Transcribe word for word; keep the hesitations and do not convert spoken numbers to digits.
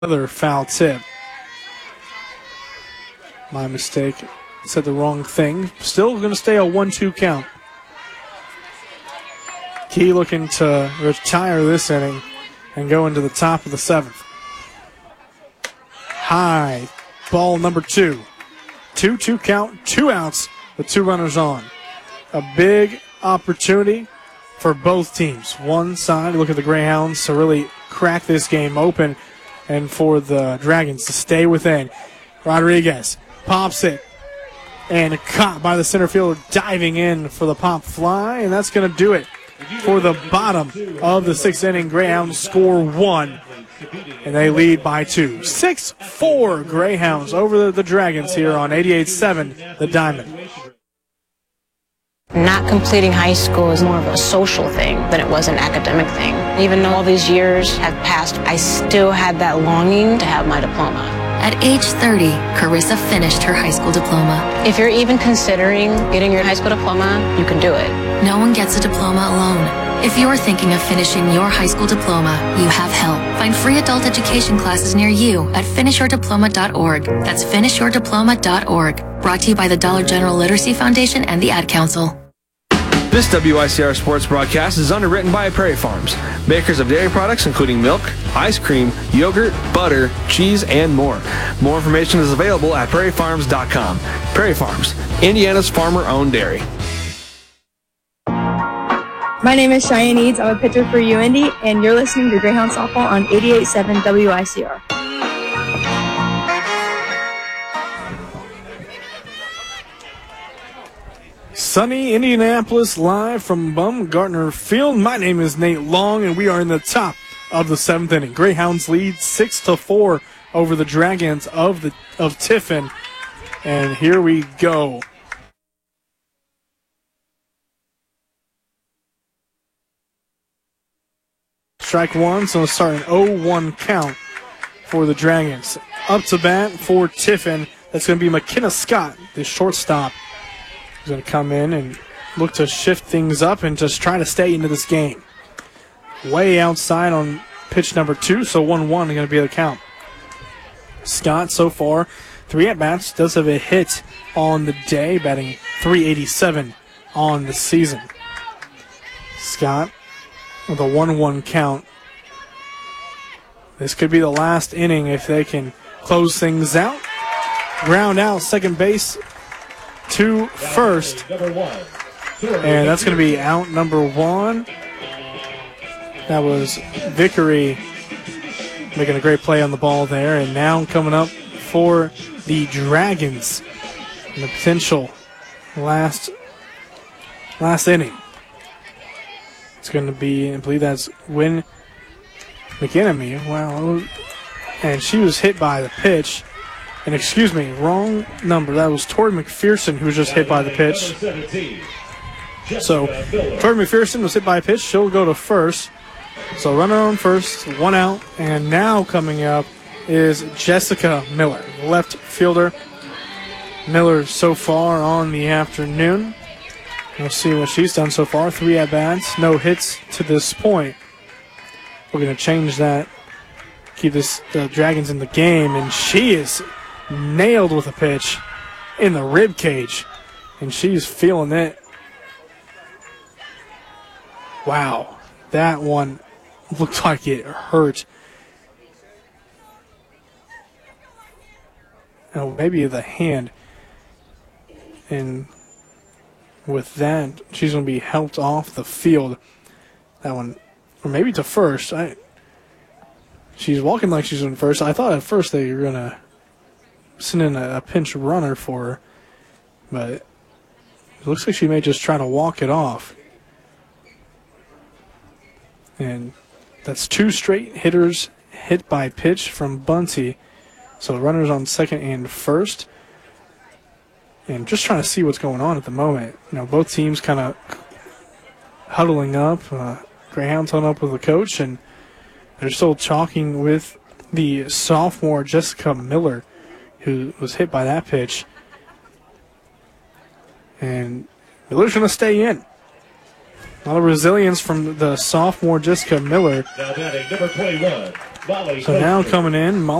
Another foul tip. My mistake. Said the wrong thing. Still going to stay a one two count. Key looking to retire this inning and go into the top of the seventh. High. Ball number two. two two count, two outs with two runners on. A big opportunity for both teams. One side, look at the Greyhounds to really crack this game open, and for the Dragons to stay within. Rodriguez pops it, and caught by the center fielder, diving in for the pop fly, and that's going to do it for the bottom of the sixth inning. Greyhounds score one, and they lead by two. six four Greyhounds over the, the Dragons here on eighty-eight seven The Diamond. Not completing high school is more of a social thing than it was an academic thing. Even though all these years have passed, I still had that longing to have my diploma. At age thirty, Carissa finished her high school diploma. If you're even considering getting your high school diploma, you can do it. No one gets a diploma alone. If you're thinking of finishing your high school diploma, you have help. Find free adult education classes near you at finish your diploma dot org. That's finish your diploma dot org. Brought to you by the Dollar General Literacy Foundation and the Ad Council. This W I C R sports broadcast is underwritten by Prairie Farms, makers of dairy products including milk, ice cream, yogurt, butter, cheese, and more. More information is available at prairie farms dot com. Prairie Farms, Indiana's farmer-owned dairy. My name is Cheyenne Eads. I'm a pitcher for U Indy, and you're listening to Greyhound Softball on eighty-eight seven W I C R. Sunny Indianapolis, live from Baumgartner Field. My name is Nate Long, and we are in the top of the seventh inning. Greyhounds lead six to four over the Dragons of the of Tiffin, and here we go. Strike one, so it's starting oh one count for the Dragons. Up to bat for Tiffin. That's going to be McKenna Scott, the shortstop. He's going to come in and look to shift things up and just try to stay into this game. Way outside on pitch number two, so one one is going to be the count. Scott, so far, three at-bats, does have a hit on the day, batting three eighty-seven on the season. Scott with a one one count. This could be the last inning if they can close things out. Ground out, second base to first. And that's going to be out number one. That was Vickery making a great play on the ball there. And now coming up for the Dragons in the potential last, last inning. It's going to be, I believe that's Wynn McEnemy. Wow. And she was hit by the pitch. And excuse me, wrong number. That was Tori McPherson who was just hit by the pitch. So Tori McPherson was hit by a pitch. She'll go to first. So runner on first, one out. And now coming up is Jessica Miller, left fielder. Miller so far on the afternoon. We'll see what she's done so far. Three at-bats, no hits to this point. We're going to change that, keep this the Dragons in the game, and she is nailed with a pitch in the rib cage, and she's feeling it. Wow, that one looked like it hurt. Oh, maybe the hand. And with that, she's going to be helped off the field. That one, or maybe to first. I. She's walking like she's in first. I thought at first they were going to send in a, a pinch runner for her, but it looks like she may just try to walk it off. And that's two straight hitters hit by pitch from Bunty. So runners on second and first. And just trying to see what's going on at the moment. You know, both teams kind of huddling up. Uh, Greyhounds huddling up with the coach, and they're still talking with the sophomore Jessica Miller, who was hit by that pitch. And Miller's going to stay in. A lot of resilience from the sophomore Jessica Miller. Now batting number twenty-one, So now coming in,